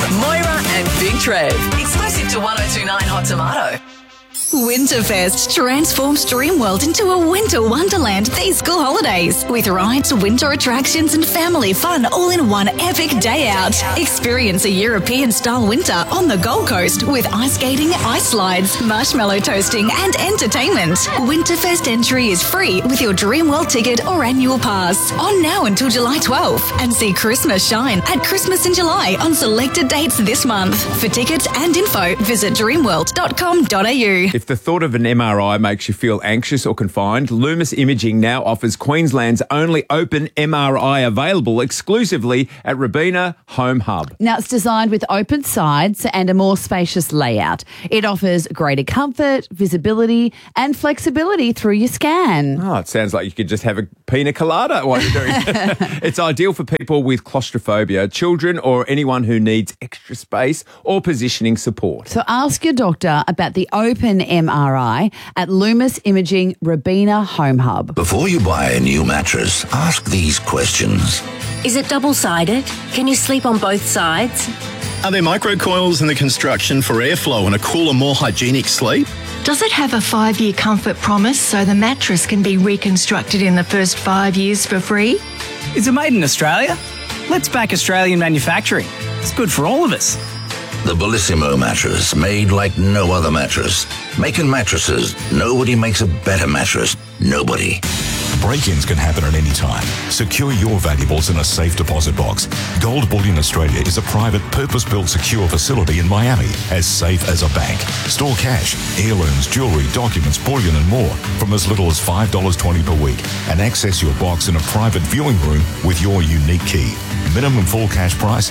Moira and Big Trev. Exclusive to 1029 Hot Tomato. Winterfest transforms Dreamworld into a winter wonderland these school holidays with rides, winter attractions and family fun all in one epic day out. Experience a European-style winter on the Gold Coast with ice skating, ice slides, marshmallow toasting and entertainment. Winterfest entry is free with your Dreamworld ticket or annual pass. On now until July 12th and see Christmas shine at Christmas in July on selected dates this month. For tickets and info, visit dreamworld.com.au. If the thought of an MRI makes you feel anxious or confined, Loomis Imaging now offers Queensland's only open MRI available exclusively at Robina Home Hub. Now, it's designed with open sides and a more spacious layout. It offers greater comfort, visibility and flexibility through your scan. Oh, it sounds like you could just have a pina colada while you're doing it. It's ideal for people with claustrophobia, children or anyone who needs extra space or positioning support. So ask your doctor about the open MRI at Loomis Imaging Robina Home Hub. Before you buy a new mattress, ask these questions. Is it double-sided? Can you sleep on both sides? Are there microcoils in the construction for airflow and a cooler, more hygienic sleep? Does it have a 5-year comfort promise so the mattress can be reconstructed in the first 5 years for free? Is it made in Australia? Let's back Australian manufacturing. It's good for all of us. The Bellissimo mattress, made like no other mattress. Making mattresses, nobody makes a better mattress. Nobody. Break-ins can happen at any time. Secure your valuables in a safe deposit box. Gold Bullion Australia is a private, purpose-built secure facility in Miami, as safe as a bank. Store cash, heirlooms, jewellery, documents, bullion and more from as little as $5.20 per week and access your box in a private viewing room with your unique key. Minimum full cash price,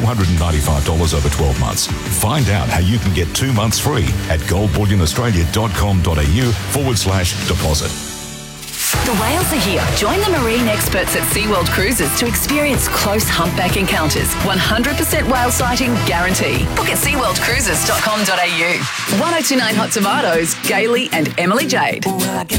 $295 over 12 months. Find out how you can get 2 months free at goldbullionaustralia.com.au/deposit. The whales are here. Join the marine experts at SeaWorld Cruises to experience close humpback encounters. 100% whale sighting guarantee. Book at seaworldcruises.com.au. 1029 Hot Tomatoes, Gailey and Emily Jade.